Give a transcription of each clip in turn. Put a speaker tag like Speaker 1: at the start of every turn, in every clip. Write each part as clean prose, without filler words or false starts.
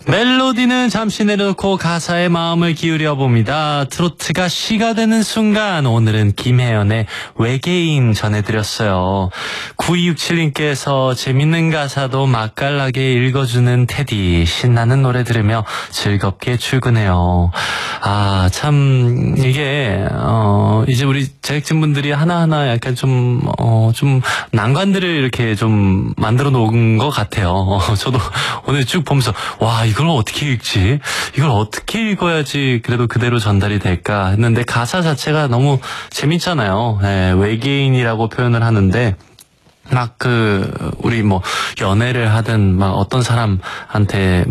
Speaker 1: 멜로디는 잠시 내려놓고 가사에 마음을 기울여 봅니다. 트로트가 시가 되는 순간, 오늘은 김혜연의 외계인 전해드렸어요. 9267님께서 재밌는 가사도 맛깔나게 읽어주는 테디, 신나는 노래 들으며 즐겁게 출근해요. 아, 참 이게 이제 우리 제작진분들이 하나하나 약간 좀 난관들을 이렇게 좀 만들어 놓은 것 같아요. 저도 오늘 쭉 보면서 와, 이걸 어떻게 읽지? 이걸 어떻게 읽어야지 그래도 그대로 전달이 될까 했는데, 가사 자체가 너무 재밌잖아요. 네, 외계인이라고 표현을 하는데, 막 우리 연애를 하든 막 어떤 사람한테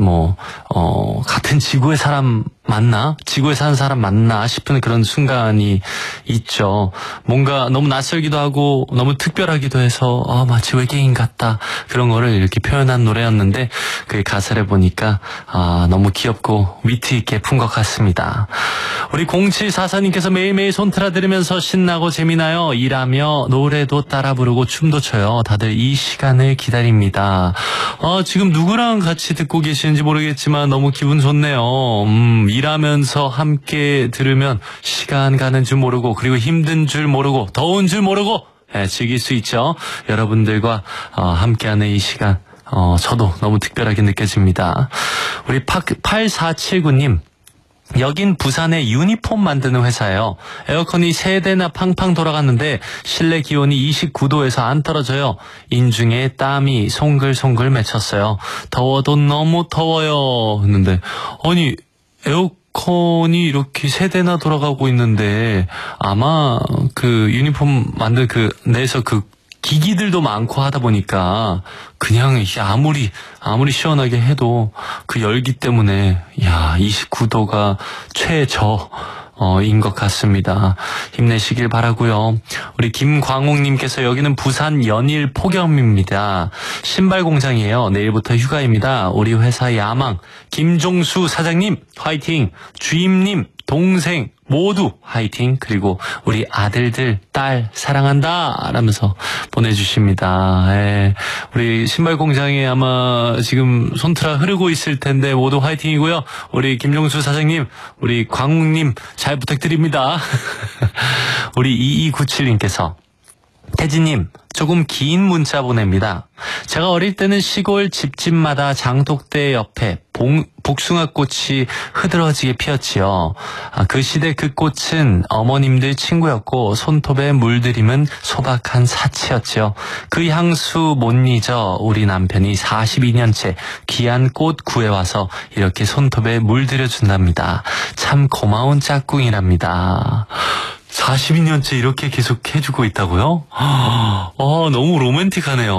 Speaker 1: 같은 지구의 사람 맞나? 지구에 사는 사람 맞나? 싶은 그런 순간이 있죠. 뭔가 너무 낯설기도 하고 너무 특별하기도 해서 마치 외계인 같다, 그런 거를 이렇게 표현한 노래였는데, 그 가사를 보니까 너무 귀엽고 위트 있게 푼 것 같습니다. 우리 0744님께서 매일매일 손트라 들으면서 신나고 재미나요. 일하며 노래도 따라 부르고 춤도 춰요. 다들 이 시간을 기다립니다. 지금 누구랑 같이 듣고 계시는지 모르겠지만 너무 기분 좋네요. 일하면서 함께 들으면 시간 가는 줄 모르고, 그리고 힘든 줄 모르고, 더운 줄 모르고, 즐길 수 있죠. 여러분들과 함께하는 이 시간, 저도 너무 특별하게 느껴집니다. 우리 8479님, 여긴 부산의 유니폼 만드는 회사예요. 에어컨이 3대나 팡팡 돌아갔는데 실내 기온이 29도에서 안 떨어져요. 인중에 땀이 송글송글 맺혔어요. 더워도 너무 더워요 했는데, 아니 에어컨이 이렇게 3대나 돌아가고 있는데, 아마 그 유니폼 만든 내에서 기기들도 많고 하다 보니까 그냥 이게 아무리 시원하게 해도 그 열기 때문에 29도가 최저인 것 같습니다. 힘내시길 바라고요. 우리 김광옥님께서 여기는 부산 연일 폭염입니다. 신발 공장이에요. 내일부터 휴가입니다. 우리 회사 야망 김종수 사장님 화이팅, 주임님 동생 모두 화이팅, 그리고 우리 아들들 딸 사랑한다 라면서 보내주십니다. 우리 신발 공장에 아마 지금 손트라 흐르고 있을 텐데 모두 화이팅이고요. 우리 김종수 사장님, 우리 광욱님 잘 부탁드립니다. 우리 2297님께서 태진님, 조금 긴 문자 보냅니다. 제가 어릴 때는 시골 집집마다 장독대 옆에 복숭아꽃이 흐드러지게 피었지요. 그 시대 그 꽃은 어머님들 친구였고 손톱에 물들임은 소박한 사치였죠. 그 향수 못 잊어 우리 남편이 42년째 귀한 꽃 구해와서 이렇게 손톱에 물들여준답니다. 참 고마운 짝꿍이랍니다. 42년째 이렇게 계속 해주고 있다고요? 너무 로맨틱하네요.